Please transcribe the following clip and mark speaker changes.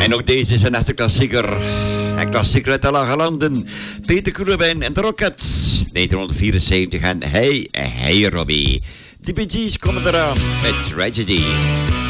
Speaker 1: En ook deze is een echte klassieker. Een klassieker uit de lage landen. Peter Koelewijn en de Rockets. 1974 en Hey Robbie. De Bee Gees komen eraan met Tragedy.